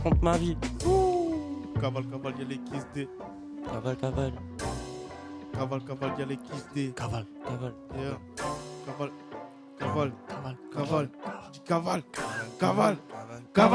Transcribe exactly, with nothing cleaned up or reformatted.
contre ma vie. Cavale, cavale, y'a les kiss D. Cavale, cavale. Cavale, cavale, y'a les kiss D. Cavale, cavale. Yeah. Cavale, cavale, Cavale, cavale. Cavale, cavale, cavale.